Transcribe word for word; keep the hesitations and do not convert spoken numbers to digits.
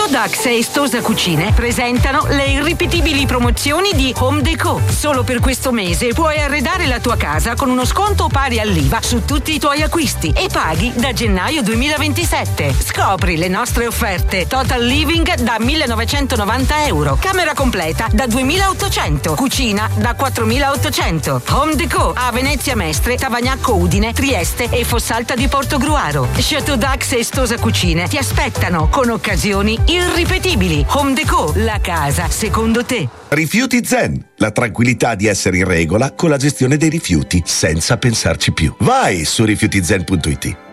Chateau Dax e Stosa Cucine presentano le irripetibili promozioni di Home Déco. Solo per questo mese puoi arredare la tua casa con uno sconto pari all'I V A su tutti i tuoi acquisti e paghi da gennaio duemilaventisette. Scopri le nostre offerte. Total Living da millenovecentonovanta euro, camera completa da duemilaottocento, cucina da quattromilaottocento. Home Déco a Venezia Mestre, Tavagnacco Udine, Trieste e Fossalta di Portogruaro. Chateau Dax e Stosa Cucine ti aspettano con occasioni irripetibili. Home Déco, la casa secondo te. Rifiuti Zen, la tranquillità di essere in regola con la gestione dei rifiuti senza pensarci più. Vai su rifiuti zen punto it.